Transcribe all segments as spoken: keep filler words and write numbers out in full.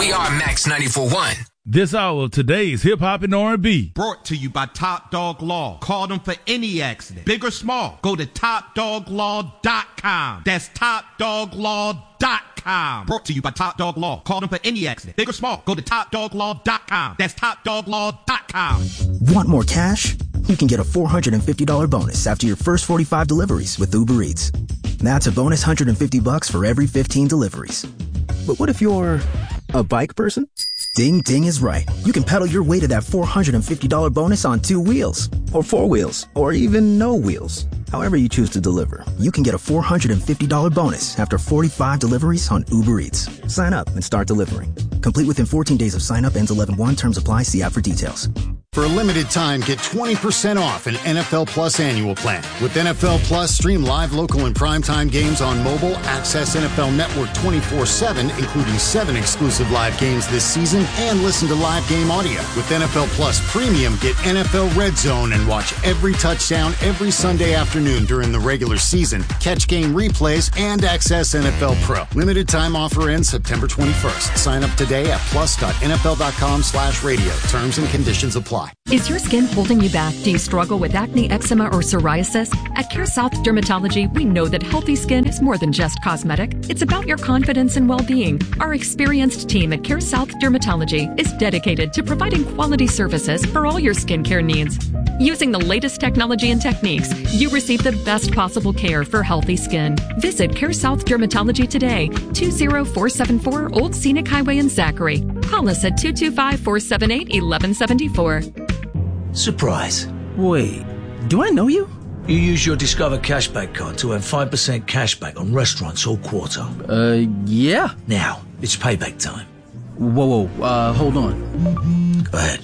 We are Max ninety-four point one. This hour of today's Hip Hop and R and B. Brought to you by Top Dog Law. Call them for any accident, big or small. Go to top dog law dot com. That's top dog law dot com. Brought to you by Top Dog Law. Call them for any accident, big or small. Go to top dog law dot com. That's top dog law dot com. Want more cash? You can get a four hundred fifty dollars bonus after your first forty-five deliveries with Uber Eats. That's a bonus one hundred fifty bucks for every fifteen deliveries. But what if you're a bike person? Ding Ding is right. You can pedal your way to that four hundred fifty dollars bonus on two wheels, or four wheels, or even no wheels. However you choose to deliver, you can get a four hundred fifty dollars bonus after forty-five deliveries on Uber Eats. Sign up and start delivering. Complete within fourteen days of sign up. Ends eleven one. Terms apply. See app for details. For a limited time, get twenty percent off an N F L Plus annual plan. With N F L Plus, stream live, local, and primetime games on mobile, access N F L Network twenty-four seven, including seven exclusive live games this season, and listen to live game audio. With N F L Plus Premium, get N F L Red Zone and watch every touchdown every Sunday afternoon during the regular season, catch game replays, and access N F L Pro. Limited time offer ends September twenty-first. Sign up today at plus dot N F L dot com slash radio. Terms and conditions apply. Is your skin holding you back? Do you struggle with acne, eczema, or psoriasis? At Care South Dermatology, we know that healthy skin is more than just cosmetic. It's about your confidence and well-being. Our experienced team at Care South Dermatology is dedicated to providing quality services for all your skincare needs. Using the latest technology and techniques, you receive the best possible care for healthy skin. Visit Care South Dermatology today, two zero four seven four Old Scenic Highway in Zachary. Call us at two two five, four seven eight, one one seven four. Surprise. Wait, do I know you? You use your Discover Cashback card to earn five percent cashback on restaurants all quarter. Uh, yeah. Now, it's payback time. Whoa, whoa, uh, hold on. Go ahead.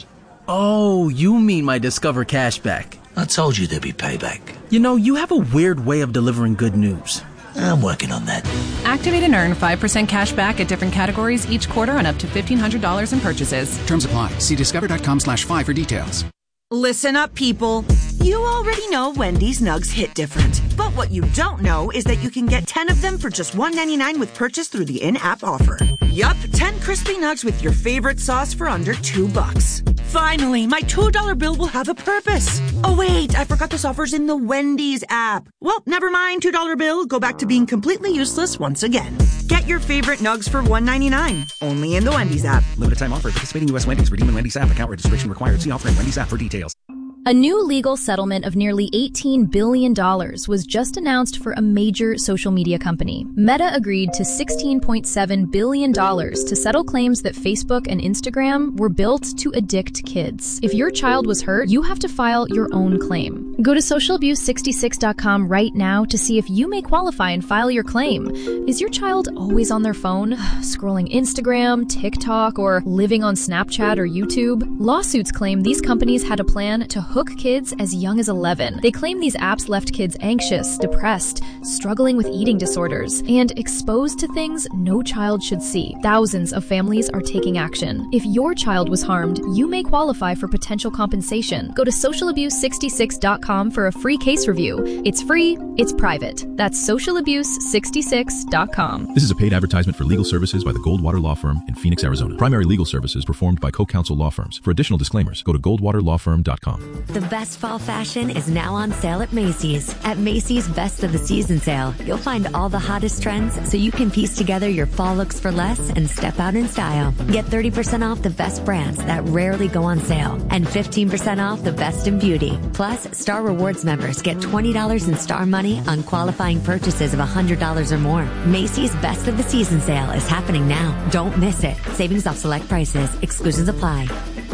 Oh, you mean my Discover Cashback. I told you there'd be payback. You know, you have a weird way of delivering good news. I'm working on that. Activate and earn five percent cash back at different categories each quarter on up to fifteen hundred dollars in purchases. Terms apply. See discover.com slash five for details. Listen up, people. You already know Wendy's Nugs hit different. But what you don't know is that you can get ten of them for just one ninety-nine with purchase through the in-app offer. Yup, ten crispy nugs with your favorite sauce for under two bucks. Finally, my two dollar bill will have a purpose. Oh wait, I forgot this offer's in the Wendy's app. Well, never mind, two dollar bill. Go back to being completely useless once again. Get your favorite nugs for one ninety-nine. Only in the Wendy's app. Limited time offer. Participating U S Wendy's. Redeem in Wendy's app. Account registration required. See offer in Wendy's app for details. A new legal settlement of nearly eighteen billion dollars was just announced for a major social media company. Meta agreed to sixteen point seven billion dollars to settle claims that Facebook and Instagram were built to addict kids. If your child was hurt, you have to file your own claim. Go to social abuse sixty-six dot com right now to see if you may qualify and file your claim. Is your child always on their phone, scrolling Instagram, TikTok, or living on Snapchat or YouTube? Lawsuits claim these companies had a plan to hook kids as young as eleven. They claim these apps left kids anxious, depressed, struggling with eating disorders, and exposed to things no child should see. Thousands of families are taking action. If your child was harmed, you may qualify for potential compensation. Go to social abuse sixty-six dot com for a free case review. It's free, it's private. That's social abuse sixty-six dot com. This is a paid advertisement for legal services by the Goldwater Law Firm in Phoenix, Arizona. Primary legal services performed by Co-Counsel Law Firms. For additional disclaimers, go to goldwater law firm dot com. The best fall fashion is now on sale at Macy's. At Macy's Best of the Season sale, you'll find all the hottest trends so you can piece together your fall looks for less and step out in style. Get thirty percent off the best brands that rarely go on sale and fifteen percent off the best in beauty. Plus, Star Rewards members get twenty dollars in Star money on qualifying purchases of one hundred dollars or more. Macy's Best of the Season sale is happening now. Don't miss it. Savings off select prices. Exclusions apply.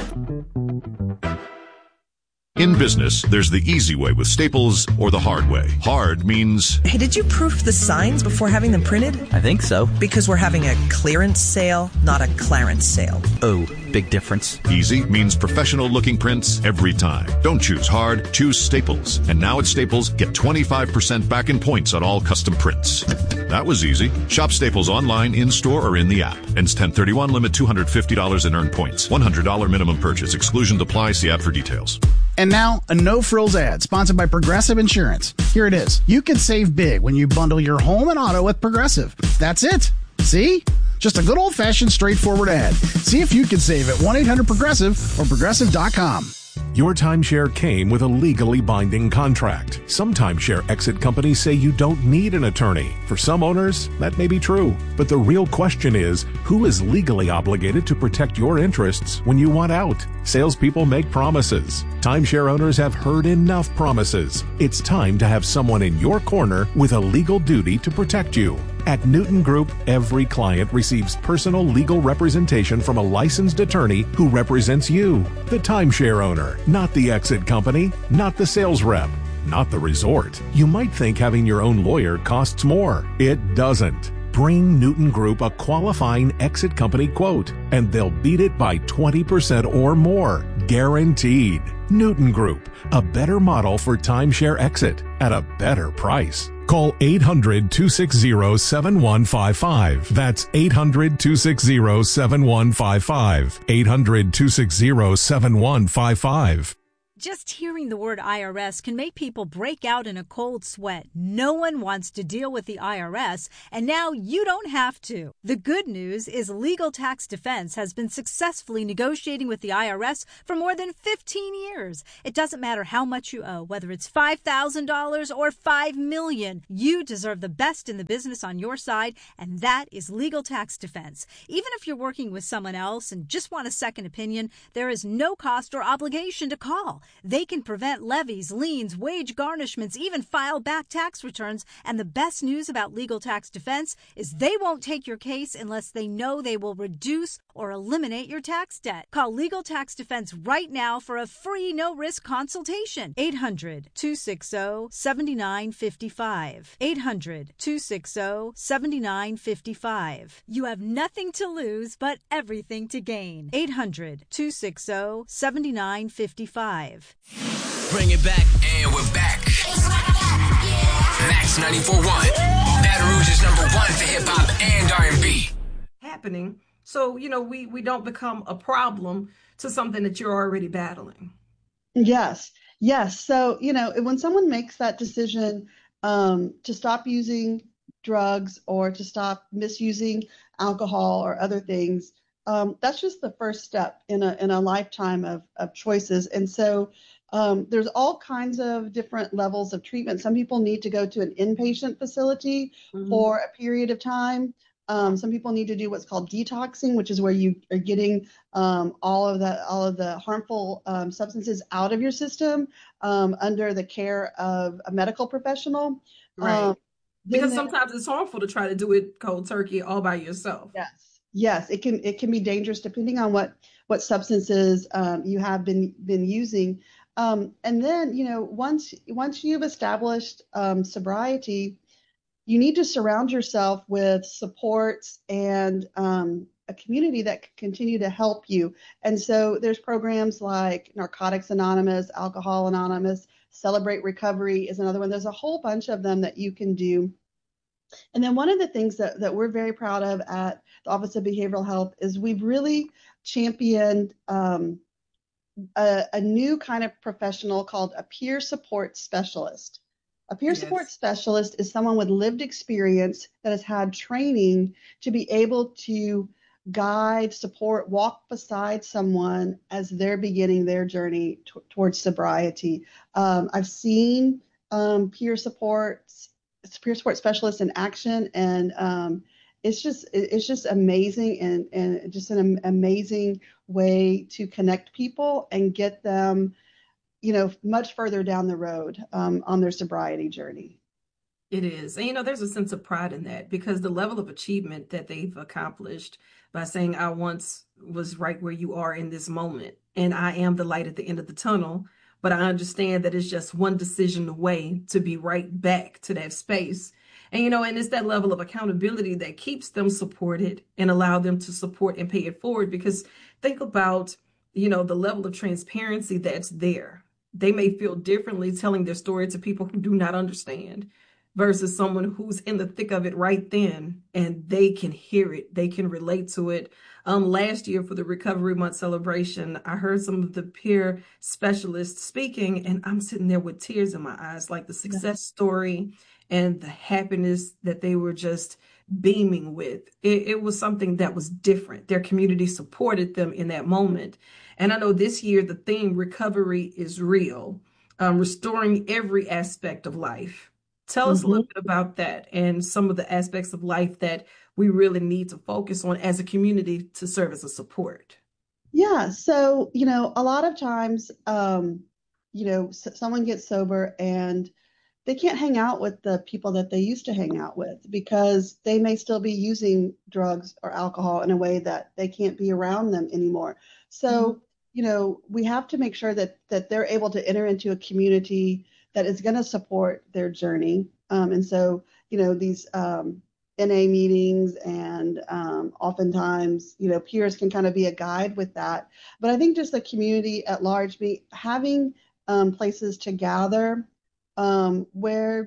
In business, there's the easy way with Staples or the hard way. Hard means... Hey, did you proof the signs before having them printed? I think so. Because we're having a clearance sale, not a clarence sale. Oh, big difference. Easy means professional-looking prints every time. Don't choose hard, choose Staples. And now at Staples, get twenty-five percent back in points on all custom prints. That was easy. Shop Staples online, in-store, or in the app. Ends ten thirty-one, limit two hundred fifty dollars in earned points. one hundred dollars minimum purchase. Exclusions apply. See app for details. And now, a no-frills ad sponsored by Progressive Insurance. Here it is. You can save big when you bundle your home and auto with Progressive. That's it. See? Just a good old-fashioned straightforward ad. See if you can save at one eight hundred progressive or progressive dot com. Your timeshare came with a legally binding contract. Some timeshare exit companies say you don't need an attorney. For some owners, that may be true. But the real question is, who is legally obligated to protect your interests when you want out? Salespeople make promises. Timeshare owners have heard enough promises. It's time to have someone in your corner with a legal duty to protect you. At Newton Group, every client receives personal legal representation from a licensed attorney who represents you, the timeshare owner, not the exit company, not the sales rep, not the resort. You might think having your own lawyer costs more. It doesn't. Bring Newton Group a qualifying exit company quote, and they'll beat it by twenty percent or more, guaranteed. Newton Group, a better model for timeshare exit at a better price. Call eight hundred, two six zero, seven one five five. That's eight hundred, two six zero, seven one five five. eight hundred, two six zero, seven one five five. Just hearing the word I R S can make people break out in a cold sweat. No one wants to deal with the I R S, and now you don't have to. The good news is Legal Tax Defense has been successfully negotiating with the I R S for more than fifteen years. It doesn't matter how much you owe, whether it's five thousand dollars or five million dollars. You deserve the best in the business on your side, and that is Legal Tax Defense. Even if you're working with someone else and just want a second opinion, there is no cost or obligation to call. They can prevent levies, liens, wage garnishments, even file back tax returns. And the best news about Legal Tax Defense is they won't take your case unless they know they will reduce or eliminate your tax debt. Call Legal Tax Defense right now for a free no-risk consultation. eight hundred, two six zero, seven nine five five. eight hundred, two six zero, seven nine five five. You have nothing to lose but everything to gain. eight hundred, two six zero, seven nine five five. Bring it back. And we're back. Max ninety-four point one. Baton Rouge is number one for hip hop and R and B. Happening. So, you know, we, we don't become a problem to something that you're already battling. Yes. Yes. So, you know, when someone makes that decision um, to stop using drugs or to stop misusing alcohol or other things, um, that's just the first step in a in a lifetime of, of choices. And so um, there's all kinds of different levels of treatment. Some people need to go to an inpatient facility mm-hmm. for a period of time. Um, some people need to do what's called detoxing, which is where you are getting um, all of the all of the harmful um, substances out of your system um, under the care of a medical professional. Right. Um, because sometimes it's harmful to try to do it cold turkey all by yourself. Yes. Yes, it can it can be dangerous depending on what what substances um, you have been been using. Um, and then, you know, once once you've established um, sobriety, you need to surround yourself with supports and um, a community that can continue to help you. And so there's programs like Narcotics Anonymous, Alcohol Anonymous, Celebrate Recovery is another one. There's a whole bunch of them that you can do. And then one of the things that, that we're very proud of at the Office of Behavioral Health is we've really championed um, a, a new kind of professional called a peer support specialist. A peer yes. support specialist is someone with lived experience that has had training to be able to guide, support, walk beside someone as they're beginning their journey t- towards sobriety. Um, I've seen um, peer supports peer support specialists in action, and um, it's just it's just amazing and, and just an amazing way to connect people and get them, you know, much further down the road um, on their sobriety journey. It is. And, you know, there's a sense of pride in that because the level of achievement that they've accomplished by saying, I once was right where you are in this moment, and I am the light at the end of the tunnel. But I understand that it's just one decision away to be right back to that space. And, you know, and it's that level of accountability that keeps them supported and allow them to support and pay it forward. Because think about, you know, the level of transparency that's there. They may feel differently telling their story to people who do not understand versus someone who's in the thick of it right then and they can hear it. They can relate to it. Um, last year for the Recovery Month celebration, I heard some of the peer specialists speaking, and I'm sitting there with tears in my eyes, like the success story and the happiness that they were just beaming with. It, it was something that was different. Their community supported them in that moment. And I know this year the theme, recovery is real, um, restoring every aspect of life. Tell us mm-hmm. a little bit about that and some of the aspects of life that we really need to focus on as a community to serve as a support. Yeah. So, you know, a lot of times, um, you know, s- someone gets sober and they can't hang out with the people that they used to hang out with because they may still be using drugs or alcohol in a way that they can't be around them anymore. So, mm-hmm. you know, we have to make sure that that they're able to enter into a community that is going to support their journey. Um, and so, you know, these um, N A meetings and um, oftentimes, you know, peers can kind of be a guide with that. But I think just the community at large, be having um, places to gather um, where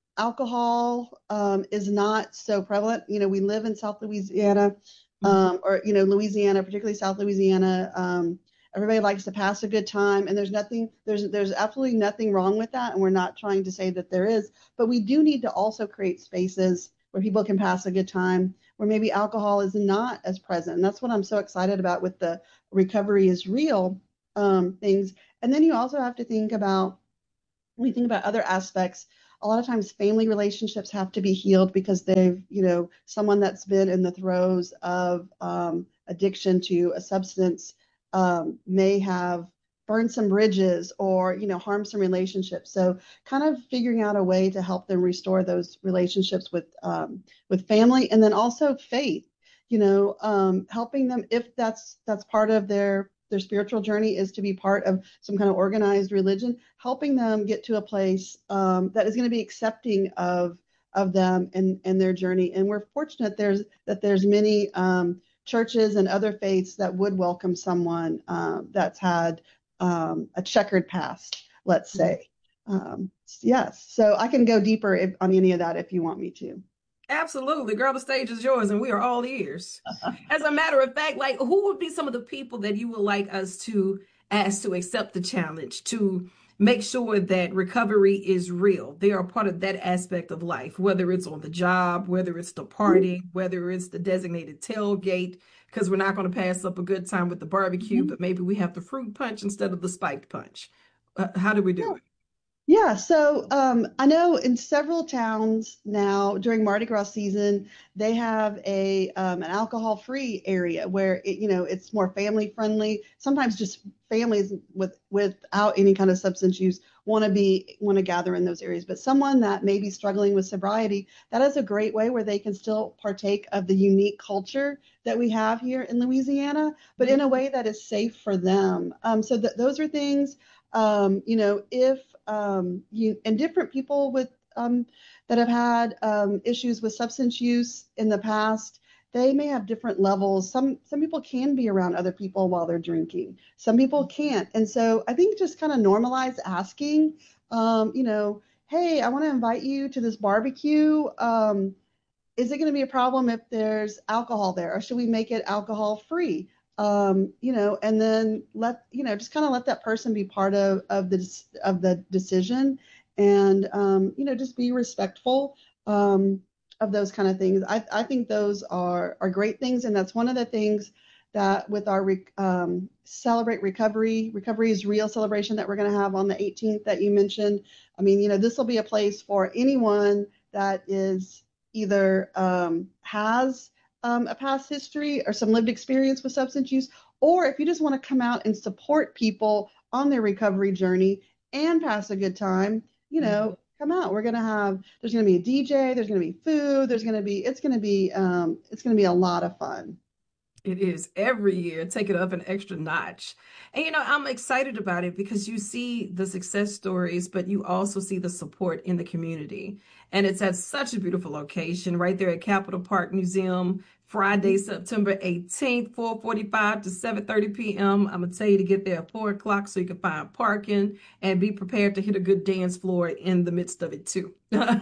alcohol um, is not so prevalent. You know, we live in South Louisiana um, or, you know, Louisiana, particularly South Louisiana. Um, everybody likes to pass a good time, and there's nothing, there's, there's absolutely nothing wrong with that. And we're not trying to say that there is, but we do need to also create spaces where people can pass a good time, where maybe alcohol is not as present. And that's what I'm so excited about with the recovery is real um, things. And then you also have to think about, when you think about other aspects, a lot of times family relationships have to be healed because they've, you know, someone that's been in the throes of um, addiction to a substance um, may have burned some bridges or, you know, harm some relationships. So kind of figuring out a way to help them restore those relationships with um, with family, and then also faith, you know, um, helping them if that's that's part of their their spiritual journey is to be part of some kind of organized religion, helping them get to a place um, that is going to be accepting of of them and, and their journey. And we're fortunate there's that there's many um, churches and other faiths that would welcome someone um, that's had um, a checkered past, let's say. Um, yes, so I can go deeper if, on any of that if you want me to. Absolutely. Girl, the stage is yours and we are all ears. As a matter of fact, like, who would be some of the people that you would like us to ask to accept the challenge, to make sure that recovery is real? They are part of that aspect of life, whether it's on the job, whether it's the party, whether it's the designated tailgate, because we're not going to pass up a good time with the barbecue, mm-hmm. but maybe we have the fruit punch instead of the spiked punch. Uh, how do we do yeah. it? Yeah, so um, I know in several towns now during Mardi Gras season, they have a um, an alcohol-free area where it, you know, it's more family friendly. Sometimes just families with without any kind of substance use want to be want to gather in those areas. But someone that may be struggling with sobriety, that is a great way where they can still partake of the unique culture that we have here in Louisiana, but in a way that is safe for them. Um, so th- those are things. Um, you know, if um, you and different people with um, that have had um, issues with substance use in the past, they may have different levels. Some some people can be around other people while they're drinking. Some people can't. And so I think just kind of normalize asking, um, you know, hey, I want to invite you to this barbecue. Um, is it going to be a problem if there's alcohol there, or should we make it alcohol free? Um, you know, and then let, you know, just kind of let that person be part of, of the, of the decision and, um, you know, just be respectful, um, of those kind of things. I, I think those are, are great things. And that's one of the things that with our, um, Celebrate Recovery, Recovery is Real celebration that we're going to have on the eighteenth that you mentioned. I mean, you know, this will be a place for anyone that is either, um, has Um, a past history or some lived experience with substance use, or if you just want to come out and support people on their recovery journey and pass a good time, you know, mm-hmm. come out. We're going to have, there's going to be a D J, there's going to be food, there's going to be, it's going to be, um, it's going to be a lot of fun. It is every year, take it up an extra notch. And, you know, I'm excited about it because you see the success stories, but you also see the support in the community. And it's at such a beautiful location right there at Capitol Park Museum, Friday, September eighteenth, four forty-five to seven thirty p.m. I'm going to tell you to get there at four o'clock so you can find parking and be prepared to hit a good dance floor in the midst of it, too.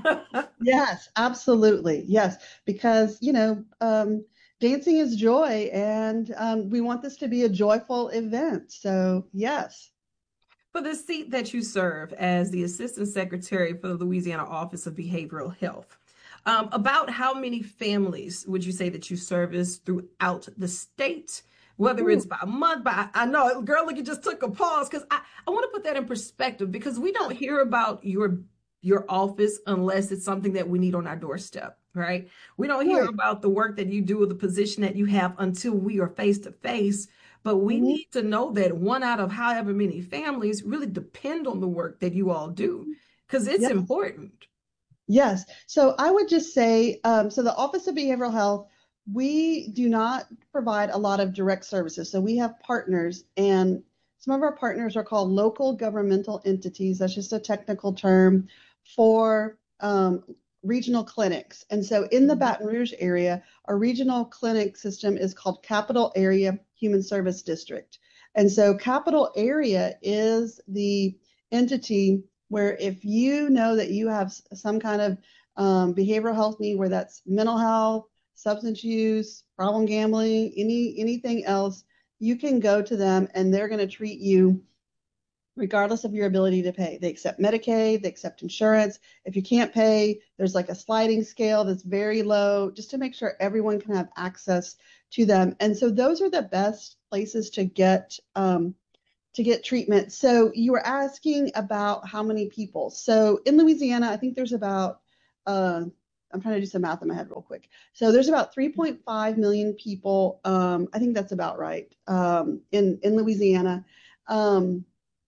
Yes, absolutely. Yes, because, you know, um, dancing is joy, and um, we want this to be a joyful event. So, yes. For the seat that you serve as the Assistant Secretary for the Louisiana Office of Behavioral Health, Um, about how many families would you say that you service throughout the state? Whether it's by month, by I know, girl, look, you just took a pause because I, I want to put that in perspective because we don't hear about your your office unless it's something that we need on our doorstep, right? We don't hear Right. about the work that you do or the position that you have until we are face to face. But we Mhm. need to know that one out of however many families really depend on the work that you all do because it's Yes. important. Yes. So I would just say, um, so the Office of Behavioral Health, we do not provide a lot of direct services. So we have partners, and some of our partners are called local governmental entities. That's just a technical term for um, regional clinics. And so in the Baton Rouge area, our regional clinic system is called Capital Area Human Service District. And so Capital Area is the entity where if you know that you have s- some kind of um, behavioral health need, where that's mental health, substance use, problem gambling, any anything else, you can go to them and they're going to treat you regardless of your ability to pay. They accept Medicaid, they accept insurance. If you can't pay, there's like a sliding scale that's very low just to make sure everyone can have access to them. And so those are the best places to get um, to get treatment. So you were asking about how many people. So in Louisiana, I think there's about uh, I'm trying to do some math in my head real quick. So there's about three point five million people. Um, I think that's about right um, in in Louisiana. Um,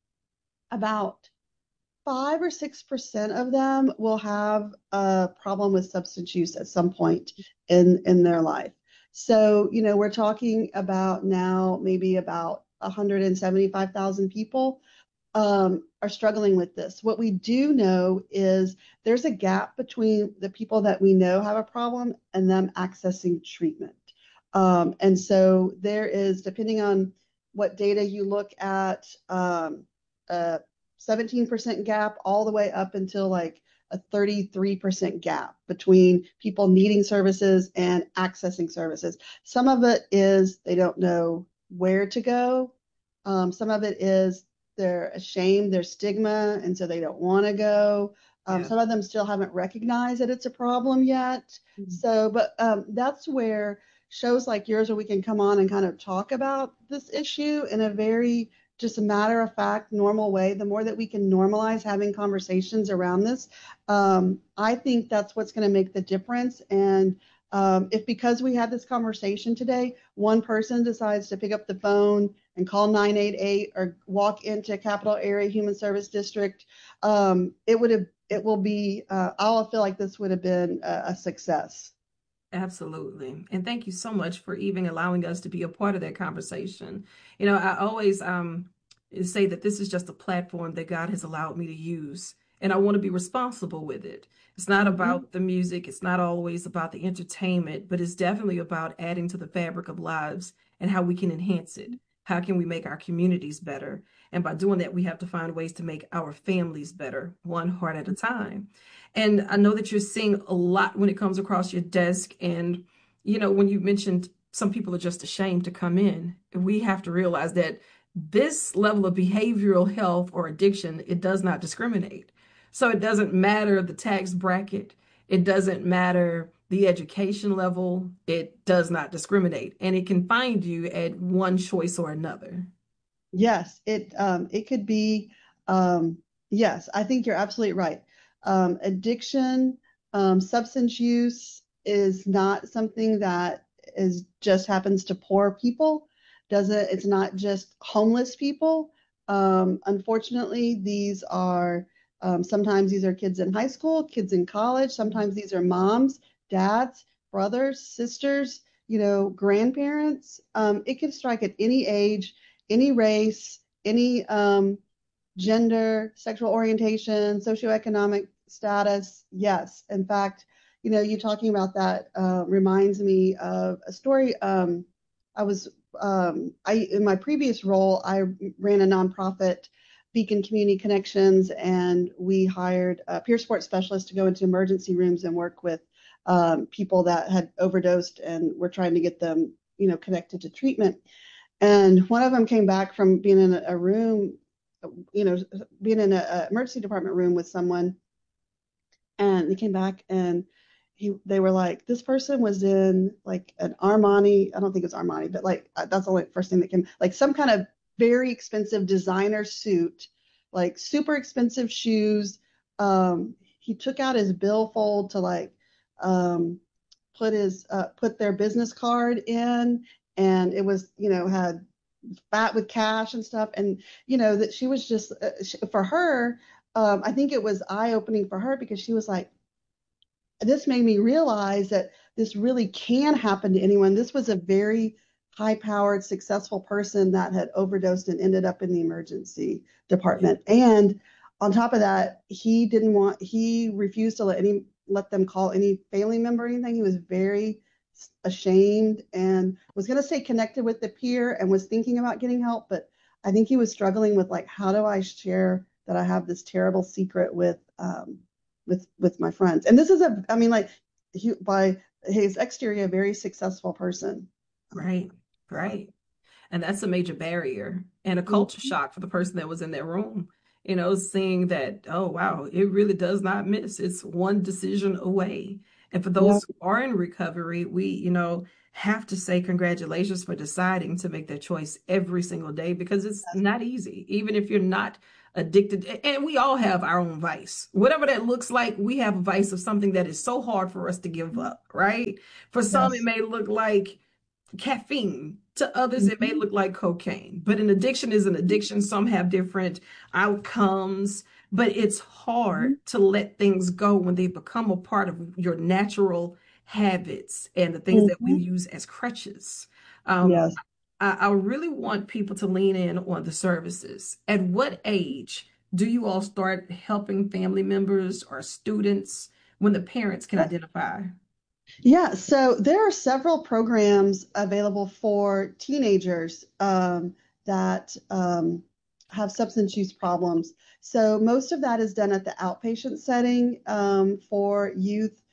about five or six percent of them will have a problem with substance use at some point in in their life. So, you know, we're talking about now maybe about one hundred seventy-five thousand people um, are struggling with this. What we do know is there's a gap between the people that we know have a problem and them accessing treatment. Um, and so there is, depending on what data you look at, um, a seventeen percent gap all the way up until like a thirty-three percent gap between people needing services and accessing services. Some of it is they don't know where to go. Um, some of it is they're ashamed, there's stigma, and so they don't want to go. Um, Yeah. Some of them still haven't recognized that it's a problem yet. So, but um, that's where shows like yours, where we can come on and kind of talk about this issue in a very just a matter of fact, normal way. The more that we can normalize having conversations around this, um, I think that's what's going to make the difference. And um, if because we had this conversation today, one person decides to pick up the phone and call nine eight eight or walk into Capital Area Human Service District, um, it would have, it will be, uh, I'll feel like this would have been a, a success. Absolutely. And thank you so much for even allowing us to be a part of that conversation. You know, I always um, say that this is just a platform that God has allowed me to use, and I want to be responsible with it. It's not about the music, it's not always about the entertainment, but it's definitely about adding to the fabric of lives and how we can enhance it. How can we make our communities better? And by doing that, we have to find ways to make our families better, one heart at a time. And I know that you're seeing a lot when it comes across your desk. And, you know, when you mentioned some people are just ashamed to come in, we have to realize that this level of behavioral health or addiction, it does not discriminate. So it doesn't matter the tax bracket. It doesn't matter the education level. It does not discriminate. And it can find you at one choice or another. Yes, it um, it could be. Um, yes, I think you're absolutely right. Um, addiction, um, substance use is not something that is just happens to poor people. Doesn't It's not just homeless people. Um, unfortunately, these are um, sometimes these are kids in high school, kids in college. Sometimes these are moms, dads, brothers, sisters, you know, grandparents. Um, it can strike at any age, any race, any um, gender, sexual orientation, socioeconomic status. Yes. In fact, you know, you talking about that uh, reminds me of a story. Um, I was, um, I in my previous role, I ran a nonprofit, Beacon Community Connections, and we hired a peer support specialist to go into emergency rooms and work with um, people that had overdosed, and we're trying to get them, you know, connected to treatment. And one of them came back from being in a, a room, you know, being in an emergency department room with someone, and he came back and he, they were like, this person was in like an Armani, I don't think it's Armani, but like uh, that's the only first thing that came, like some kind of very expensive designer suit, like super expensive shoes. Um, he took out his billfold to like um, put his uh, put their business card in, and it was, you know, had fat with cash and stuff, and you know that she was just uh, she, for her. Um, I think it was eye opening for her because she was like, this made me realize that this really can happen to anyone. This was a very high-powered, successful person that had overdosed and ended up in the emergency department. And on top of that, he didn't want, he refused to let any, let them call any family member or anything. He was very ashamed and was going to stay connected with the peer and was thinking about getting help. But I think he was struggling with like, how do I share that I have this terrible secret with, um, with with my friends? And this is a, I mean, like he, by his exterior, a very successful person. Right, right. And that's a major barrier and a culture mm-hmm. shock for the person that was in that room, you know, seeing that, oh, wow, it really does not miss. It's one decision away. And for those yeah. who are in recovery, we, you know, have to say congratulations for deciding to make that choice every single day, because it's not easy, even if you're not addicted. And we all have our own vice, whatever that looks like. We have a vice of something that is so hard for us to give up, right? For some, yes. it may look like caffeine. To others, mm-hmm. it may look like cocaine. But an addiction is an addiction. Some have different outcomes, but it's hard mm-hmm. to let things go when they become a part of your natural habits and the things mm-hmm. that we use as crutches. Um, yes. I, I really want people to lean in on the services. At what age do you all start helping family members or students when the parents can identify? Yeah, so there are several programs available for teenagers um, that um, have substance use problems. So most of that is done at the outpatient setting um, for youth